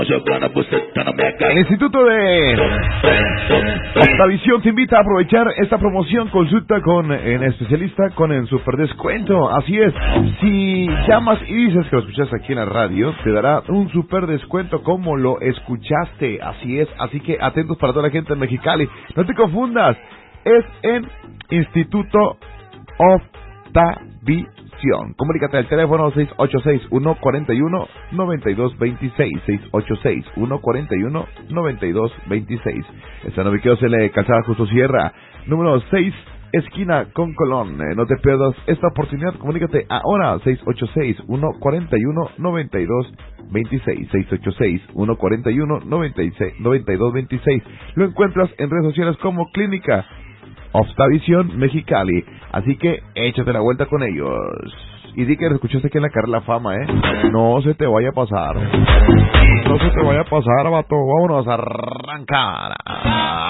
El Instituto de Optavisión te invita a aprovechar esta promoción. Consulta con el especialista con el super descuento. Así es, si llamas y dices que lo escuchaste aquí en la radio, te dará un super descuento como lo escuchaste. Así es, así que atentos para toda la gente en Mexicali. No te confundas, es en Instituto Optavisión. Comunícate al teléfono 686-141-9226, 686-141-9226. Están ubicados en la calzada Justo Sierra, número 6, esquina con Colón. No te pierdas esta oportunidad, comunícate ahora, 686-141-9226, 686-141-9226. Lo encuentras en redes sociales como Clínica Optavisión Mexicali. Así que échate la vuelta con ellos. Y di que lo escuchaste aquí en la Carla Fama, No se te vaya a pasar. No se te vaya a pasar, vato. Vámonos a arrancar.